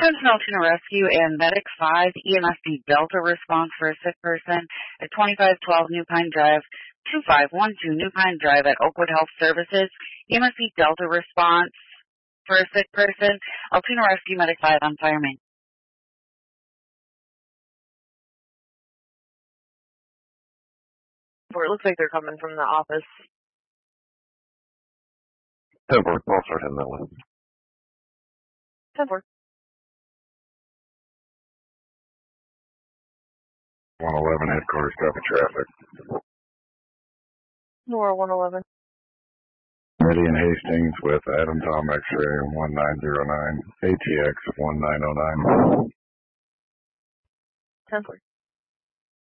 Attention Altoona Rescue and Medic 5 EMSD Delta response for a sick person at 2512 New Pine Drive, 2512 New Pine Drive at Oakwood Health Services. EMSD Delta response for a sick person. Altoona Rescue Medic 5 on fire main. It looks like they're coming from the office. 10-4, I'll start heading that way. 10-4. 111 headquarters, copy traffic. Nora 111. Meridian Hastings with Adam Tom X-ray 1909, ATX 1909. 10-4.